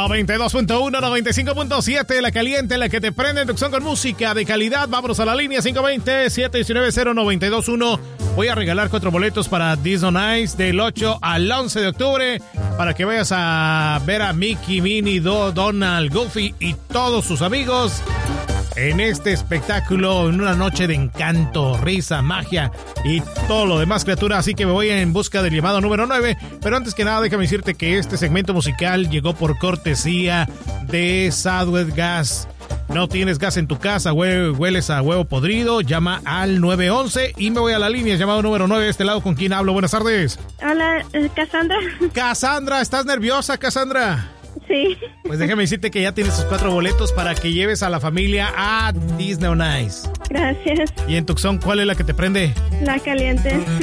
92.1, 95.7, la caliente, la que te prende en Tucson con música de calidad. Vámonos a la línea 520-719-0921. Voy a regalar 4 boletos para Disney on Ice del 8 al 11 de octubre para que vayas a ver a Mickey, Minnie, Donald, Goofy y todos sus amigos en este espectáculo, en una noche de encanto, risa, magia y todo lo demás, criatura. Así que me voy en busca del llamado número 9. Pero antes que nada, déjame decirte que este segmento musical llegó por cortesía de Southwest Gas. No tienes gas en tu casa, hueles a huevo podrido, llama al 911 y me voy a la línea, llamado número 9 de este lado. ¿Con quién hablo? Buenas tardes. Hola, Cassandra. Cassandra, ¿estás nerviosa, Cassandra? Sí. Pues déjame decirte que ya tienes tus 4 boletos para que lleves a la familia a Disney on Ice. Gracias. Y en Tucson, ¿cuál es la que te prende? La caliente.